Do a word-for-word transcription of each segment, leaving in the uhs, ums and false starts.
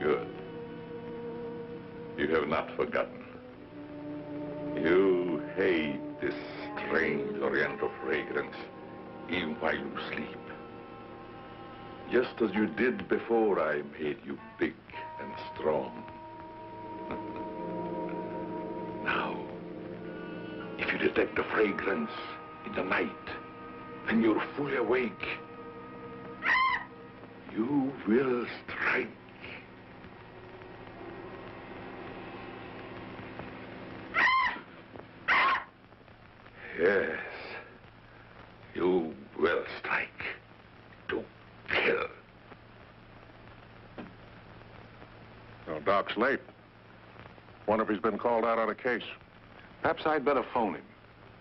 Good. You have not forgotten. You hate this strange oriental fragrance, even while you sleep. Just as you did before I made you big and strong. Now, if you detect the fragrance in the night, when you're fully awake, you will strike. Yes, you will strike to kill. Well, Doc's late. Wonder if he's been called out on a case. Perhaps I'd better phone him.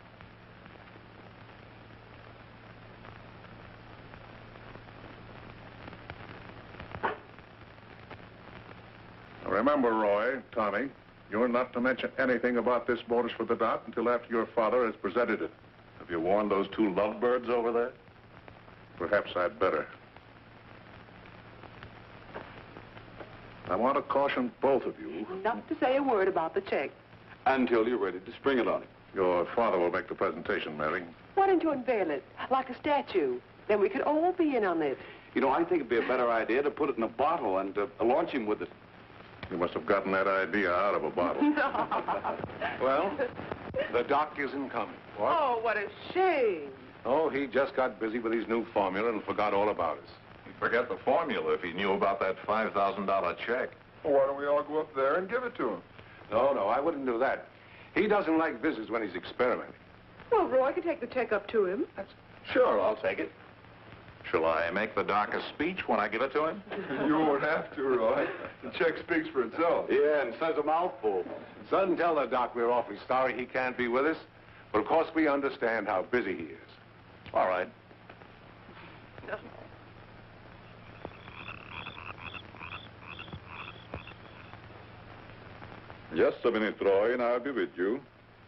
Now remember, Roy, Tommy, you're not to mention anything about this bonus for the Doc until after your father has presented it. Have you warned those two lovebirds over there? Perhaps I'd better. I want to caution both of you. Not to say a word about the check. Until you're ready to spring it on him. Your father will make the presentation, Mary. Why don't you unveil it like a statue? Then we could all be in on this. You know, I think it'd be a better idea to put it in a bottle and uh, launch him with it. You must have gotten that idea out of a bottle. Well, the Doc isn't coming. What? Oh, what a shame. Oh, he just got busy with his new formula and forgot all about us. He'd forget the formula if he knew about that five thousand dollar check. Well, why don't we all go up there and give it to him? No, no, I wouldn't do that. He doesn't like visits when he's experimenting. Well, Roy could take the check up to him. That's... Sure, I'll take it. Shall I make the Doc a speech when I give it to him? You won't have to, Roy. The check speaks for itself. Yeah, and says a mouthful. Son, tell the Doc we're awfully sorry he can't be with us. But of course we understand how busy he is. All right. Just a minute, Roy, and I'll be with you.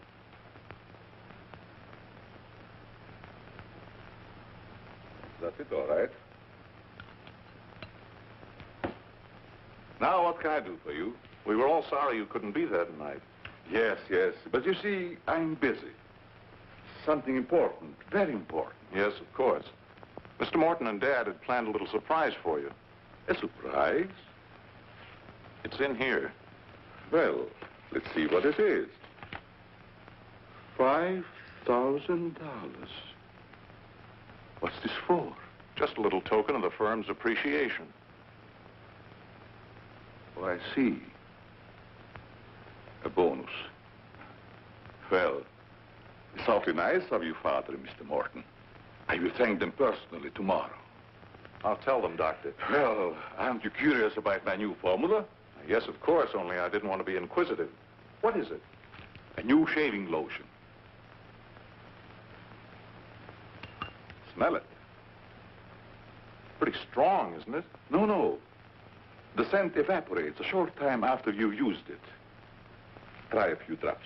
That's it, all right. Now, what can I do for you? We were all sorry you couldn't be there tonight. Yes, yes. But you see, I'm busy. Something important, very important. Yes, of course. Mister Morton and Dad had planned a little surprise for you. A surprise? It's in here. Well, let's see what it is. Five thousand dollars. What's this for? Just a little token of the firm's appreciation. Oh, I see. A bonus. Well, it's awfully nice of you, Father and Mister Morton. I will thank them personally tomorrow. I'll tell them, Doctor. Well, aren't you curious about my new formula? Yes, of course, only I didn't want to be inquisitive. What is it? A new shaving lotion. Smell it. Pretty strong, isn't it? No, no. The scent evaporates a short time after you used it. Try a few drops.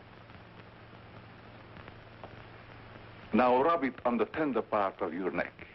Now rub it on the tender part of your neck.